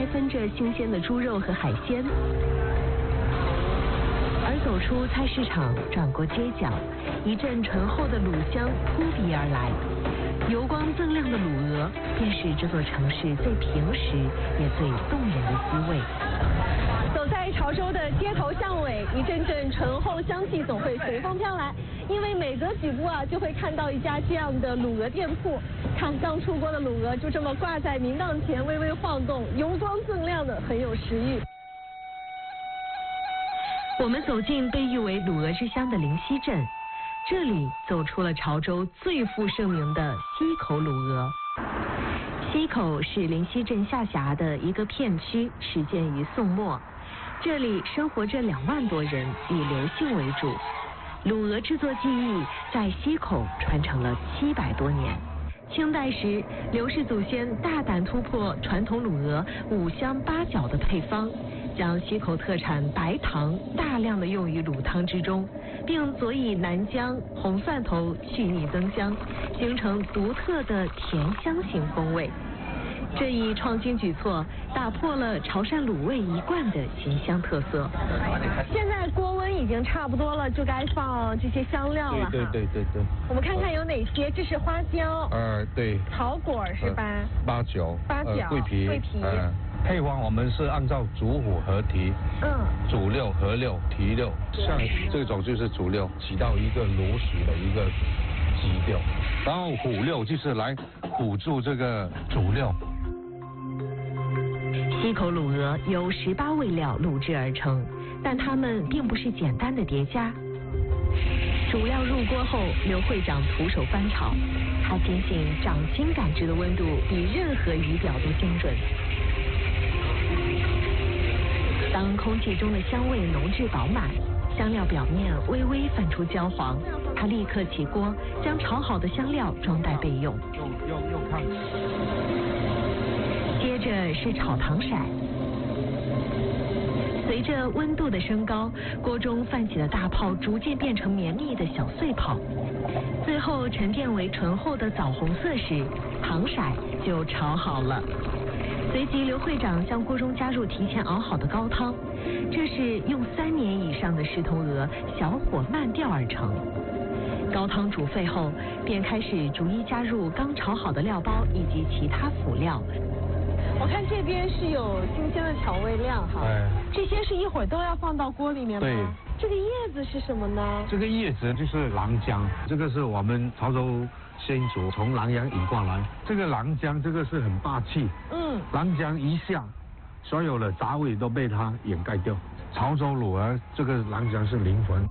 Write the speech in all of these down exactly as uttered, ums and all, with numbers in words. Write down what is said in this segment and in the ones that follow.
拆分着新鲜的猪肉和海鲜。而走出菜市场，转过街角，一阵醇厚的卤香扑鼻而来。油光锃亮的卤鹅，便是这座城市最平实也最动人的滋味。 走在潮州的街头巷尾，一阵阵醇厚香气总会随风飘来。因为每隔几步啊，就会看到一家这样的卤鹅店铺。看刚出锅的卤鹅，就这么挂在明档前，微微晃动，油光锃亮的，很有食欲。 我们走进被誉为卤鹅之乡的灵溪镇。这里走出了潮州最负盛名的溪口卤鹅。溪口是灵溪镇下辖的一个片区，始建于宋末。这里生活着两万多人，以刘姓为主。卤鹅制作技艺在溪口传承了七百多年。清代时，刘氏祖先大胆突破传统卤鹅五香八角的配方，将溪口特产白糖大量的用于卤汤之中，并佐以南姜、红蒜头去腻增香，形成独特的甜香型风味。这一创新举措打破了潮汕卤味一贯的咸香特色。 现在锅温已经差不多了，就该放这些香料了。 对对对对对。 我们看看有哪些，这是花椒。 呃，对。 草果是吧？ 呃、八角。 八角。 呃、桂皮。 桂皮。 呃配方我们是按照主虎合提， 嗯， 主六合六提六，像这种就是主六起到一个卤水的一个基调，然后虎六就是来辅助这个主六。 溪口卤鹅由十八味料卤制而成，但它们并不是简单的叠加。主料入锅后，刘会长徒手翻炒，他坚信掌心感知的温度比任何仪表都精准。当空气中的香味浓质饱满，香料表面微微泛出焦黄，他立刻起锅，将炒好的香料装袋备用。 用用用看。 接着是炒糖色。随着温度的升高，锅中泛起的大泡逐渐变成绵密的小碎泡，最后沉淀为醇厚的枣红色时，糖色就炒好了。随即，刘会长将锅中加入提前熬好的高汤，这是用三年以上的狮头鹅小火慢吊而成。高汤煮沸后，便开始逐一加入刚炒好的料包以及其他辅料。 我看这边是有新鲜的调味料哈， 哎， 这些是一会儿都要放到锅里面吗？ 对。 这个叶子是什么呢？ 这个叶子就是郎姜，这个是我们潮州先祖从南洋引过来。这个郎姜，这个是很霸气。嗯。郎姜一下，所有的杂味都被它掩盖掉。潮州卤鹅这个郎姜是灵魂。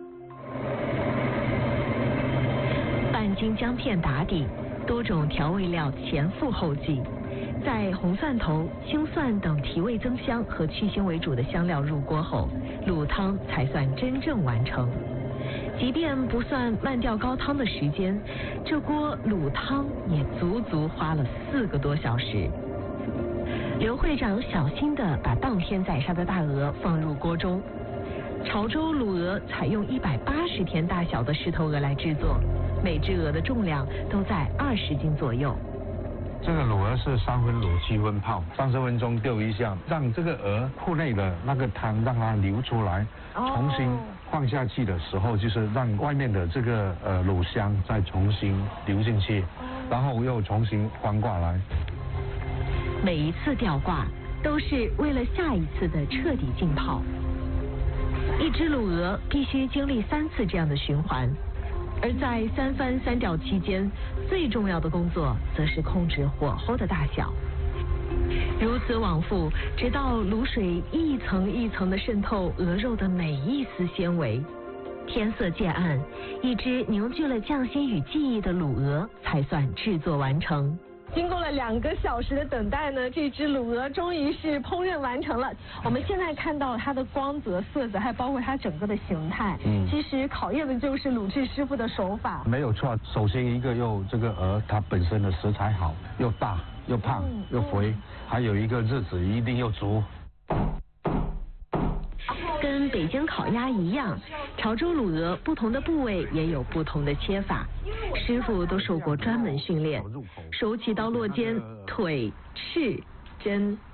半斤姜片打底，多种调味料前赴后继。在红蒜头、青蒜等提味增香和去腥为主的香料入锅后，卤汤才算真正完成。即便不算慢吊高汤的时间，这锅卤汤也足足花了四个多小时。刘会长小心地把当天宰杀的大鹅放入锅中。潮州卤鹅采用一百八十天大小的狮头鹅来制作，每只鹅的重量都在二十斤左右。 这个卤鹅是三分卤七分泡，三十分钟丢一下，让这个鹅库内的那个汤让它流出来，重新放下去的时候，就是让外面的这个呃卤香再重新流进去，然后又重新翻过来。 每一次吊挂都是为了下一次的彻底浸泡。一只卤鹅必须经历三次这样的循环。而在三翻三吊期间，最重要的工作则是控制火候的大小。如此往复，直到卤水一层一层的渗透鹅肉的每一丝纤维。天色渐暗，一只凝聚了匠心与技艺的卤鹅才算制作完成。 经过了两个小时的等待呢，这只卤鹅终于是烹饪完成了。我们现在看到它的光泽、色泽，还包括它整个的形态。嗯，其实考验的就是卤制师傅的手法。 没有错，首先一个又这个鹅它本身的食材好，又大又胖、嗯、又肥、嗯，还有一个日子一定又足。 跟北京烤鸭一样，潮州卤鹅不同的部位也有不同的切法，师傅都受过专门训练，手起刀落间，腿、翅、胗、